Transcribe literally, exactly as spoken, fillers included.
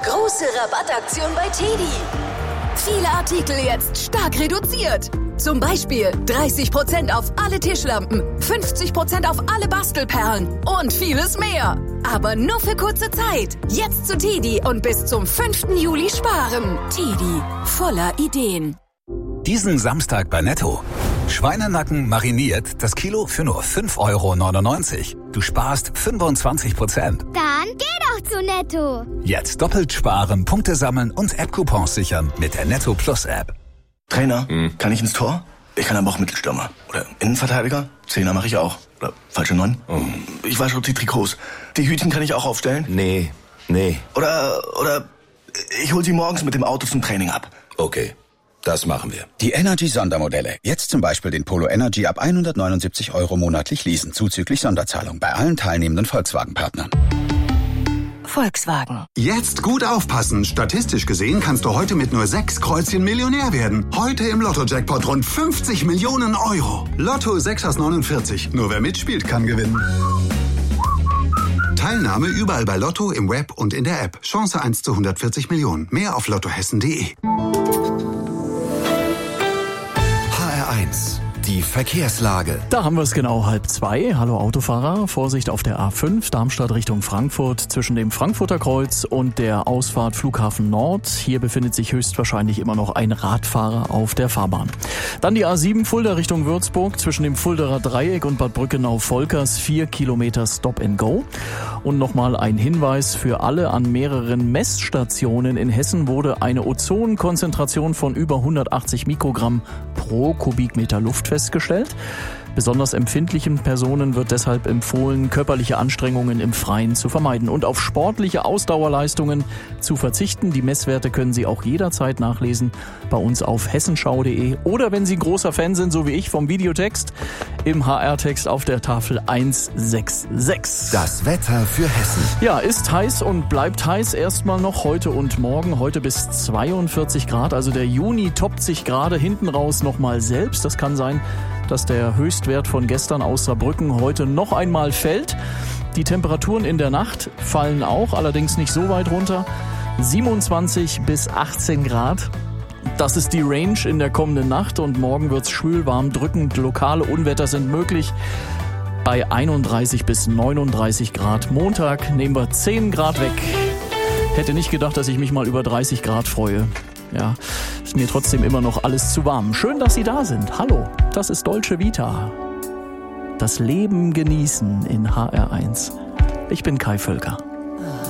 Große Rabattaktion bei Teddy. Viele Artikel jetzt stark reduziert. Zum Beispiel dreißig Prozent auf alle Tischlampen, fünfzig Prozent auf alle Bastelperlen und vieles mehr. Aber nur für kurze Zeit. Jetzt zu Teddy und bis zum fünften Juli sparen. Teddy, voller Ideen. Diesen Samstag bei Netto. Schweinenacken mariniert, das Kilo für nur fünf Euro neunundneunzig. Du sparst fünfundzwanzig Prozent. Dann geh doch zu Netto. Jetzt doppelt sparen, Punkte sammeln und App-Coupons sichern mit der Netto Plus App. Trainer, hm. kann ich ins Tor? Ich kann aber auch Mittelstürmer. Oder Innenverteidiger? Zehner mache ich auch. Oder falsche Neun? Oh. Ich wasche die Trikots. Die Hütchen kann ich auch aufstellen? Nee, nee. Oder, oder ich hol sie morgens mit dem Auto zum Training ab. Okay, das machen wir. Die Energy-Sondermodelle. Jetzt zum Beispiel den Polo Energy ab hundertneunundsiebzig Euro monatlich leasen, zuzüglich Sonderzahlung bei allen teilnehmenden Volkswagen-Partnern. Volkswagen. Jetzt gut aufpassen. Statistisch gesehen kannst du heute mit nur sechs Kreuzchen Millionär werden. Heute im Lotto-Jackpot rund fünfzig Millionen Euro. Lotto sechs aus neunundvierzig. Nur wer mitspielt, kann gewinnen. Teilnahme überall bei Lotto, im Web und in der App. Chance eins zu hundertvierzig Millionen. Mehr auf lottohessen punkt de. H R eins. Die Verkehrslage. Da haben wir es genau halb zwei. Hallo Autofahrer, Vorsicht auf der A fünf, Darmstadt Richtung Frankfurt, zwischen dem Frankfurter Kreuz und der Ausfahrt Flughafen Nord. Hier befindet sich höchstwahrscheinlich immer noch ein Radfahrer auf der Fahrbahn. Dann die A sieben Fulda Richtung Würzburg, zwischen dem Fulderer Dreieck und Bad Brückenau-Volkers, vier Kilometer Stop and Go. Und nochmal ein Hinweis für alle: an mehreren Messstationen in Hessen wurde eine Ozonkonzentration von über hundertachtzig Mikrogramm pro Kubikmeter Luft festgestellt. Besonders empfindlichen Personen wird deshalb empfohlen, körperliche Anstrengungen im Freien zu vermeiden und auf sportliche Ausdauerleistungen zu verzichten. Die Messwerte können Sie auch jederzeit nachlesen bei uns auf hessenschau punkt de oder, wenn Sie ein großer Fan sind, so wie ich, vom Videotext, im H R-Text auf der Tafel eins sechs sechs. Das Wetter für Hessen. Ja, ist heiß und bleibt heiß erstmal noch heute und morgen. Heute bis zweiundvierzig Grad, also der Juni toppt sich gerade hinten raus nochmal selbst. Das kann sein, dass der Höchstwert von gestern aus Saarbrücken heute noch einmal fällt. Die Temperaturen in der Nacht fallen auch, allerdings nicht so weit runter. siebenundzwanzig bis achtzehn Grad. Das ist die Range in der kommenden Nacht und morgen wird's schwül, warm, drückend. Lokale Unwetter sind möglich bei einunddreißig bis neununddreißig Grad. Montag nehmen wir zehn Grad weg. Hätte nicht gedacht, dass ich mich mal über dreißig Grad freue. Ja, ist mir trotzdem immer noch alles zu warm. Schön, dass Sie da sind. Hallo, das ist Dolce Vita. Das Leben genießen in H R eins. Ich bin Kai Völker.